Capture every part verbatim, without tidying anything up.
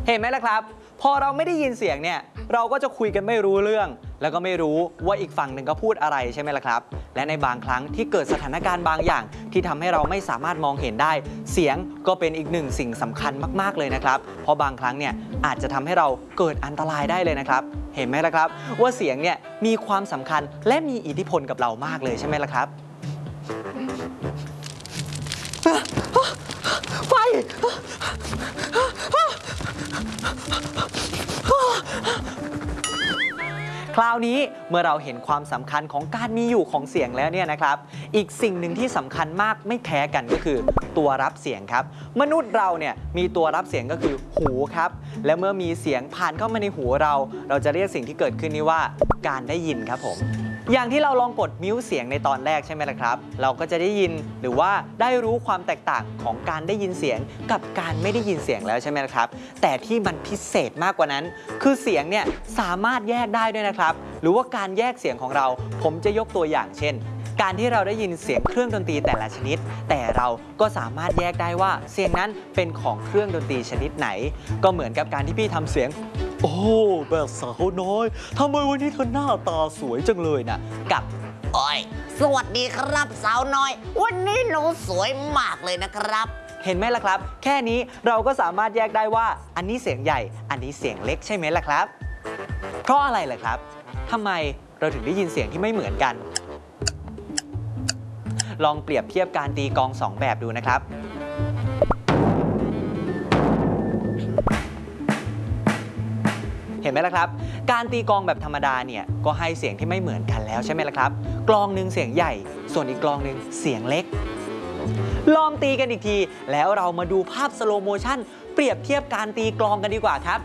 เห็นไหมล่ะครับพอเราไม่ได้ยินเสียงเนี่ยเราก็จะคุยกันไม่รู้เรื่องแล้วก็ไม่รู้ว่าอีกฝั่งหนึ่งก็พูดอะไรใช่ไหมล่ะครับและในบางครั้งที่เกิดสถานการณ์บางอย่างที่ทำให้เราไม่สามารถมองเห็นได้เสียงก็เป็นอีกหนึ่งสิ่งสำคัญมากๆเลยนะครับเพราะบางครั้งเนี่ยอาจจะทำให้เราเกิดอันตรายได้เลยนะครับเห็นไหมล่ะครับว่าเสียงเนี่ยมีความสำคัญและมีอิทธิพลกับเรามากเลยใช่ไหมล่ะครับไฟคราวนี้เมื่อเราเห็นความสำคัญของการมีอยู่ของเสียงแล้วเนี่ยนะครับอีกสิ่งหนึ่งที่สำคัญมากไม่แพ้กันก็คือตัวรับเสียงครับมนุษย์เราเนี่ยมีตัวรับเสียงก็คือหูครับและเมื่อมีเสียงผ่านเข้ามาในหูเราเราจะเรียกสิ่งที่เกิดขึ้นนี้ว่าการได้ยินครับผมอย่างที่เราลองกดมิวส์เสียงในตอนแรกใช่ไหมล่ะครับเราก็จะได้ยินหรือว่าได้รู้ความแตกต่างของการได้ยินเสียงกับการไม่ได้ยินเสียงแล้วใช่ไหมล่ะครับแต่ที่มันพิเศษมากกว่านั้นคือเสียงเนี่ยสามารถแยกได้ด้วยนะครับหรือว่าการแยกเสียงของเราผมจะยกตัวอย่างเช่นการที่เราได้ยินเสียงเครื่องดนตรีแต่ละชนิดแต่เราก็สามารถแยกได้ว่าเสียงนั้นเป็นของเครื่องดนตรีชนิดไหนก็เหมือนกับการที่พี่ทำเสียงโอ้แบบสาวน้อยทำไมวันนี้เธอหน้าตาสวยจังเลยนะกับโอ้ยสวัสดีครับสาวน้อยวันนี้หนูสวยมากเลยนะครับเห็นไหมล่ะครับแค่นี้เราก็สามารถแยกได้ว่าอันนี้เสียงใหญ่อันนี้เสียงเล็กใช่ไหมล่ะครับเพราะอะไรล่ะครับทำไมเราถึงได้ยินเสียงที่ไม่เหมือนกันลองเปรียบเทียบการตีกลองสองแบบดูนะครับเห็นไหมล่ะครับการตีกลองแบบธรรมดาเนี่ยก็ให้เสียงที่ไม่เหมือนกันแล้วใช่ไหมล่ะครับกลองหนึ่งเสียงใหญ่ส่วนอีกกลองหนึ่งเสียงเล็กลองตีกันอีกทีแล้วเรามาดูภาพสโลโมชั่นเปรียบเทียบการตีกลองกันดีกว่าครับ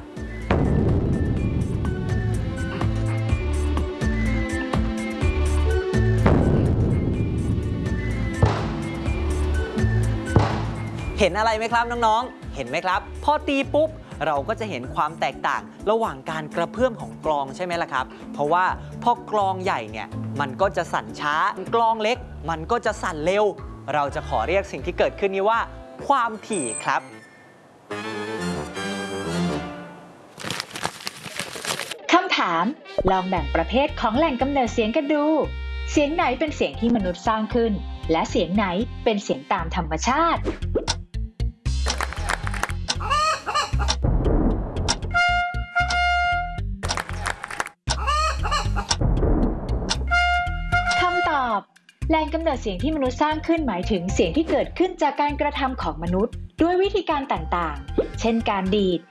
เห็นอะไรไหมครับน้องๆเห็นไหมครับพอตีปุ๊บเราก็จะเห็นความแตกต่างระหว่างการกระเพื่อมของกลองใช่ไหมล่ะครับเพราะว่าพอกลองใหญ่เนี่ยมันก็จะสั่นช้ากลองเล็กมันก็จะสั่นเร็วเราจะขอเรียกสิ่งที่เกิดขึ้นนี้ว่าความถี่ครับคำถามลองแบ่งประเภทของแหล่งกำเนิดเสียงกันดูเสียงไหนเป็นเสียงที่มนุษย์สร้างขึ้นและเสียงไหนเป็นเสียงตามธรรมชาติแหล่งกำเนิดเสียงที่มนุษย์สร้างขึ้นหมายถึงเสียงที่เกิดขึ้นจากการกระทำของมนุษย์ด้วยวิธีการต่างๆเช่นการดีด